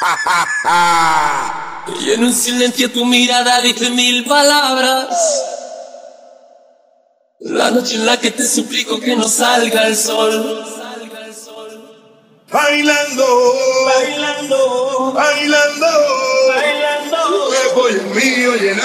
Y en un silencio tu mirada dice mil palabras. La noche en la que te suplico que no salga el sol. Bailando, bailando, bailando, bailando. Tu cuerpo y el mío llena.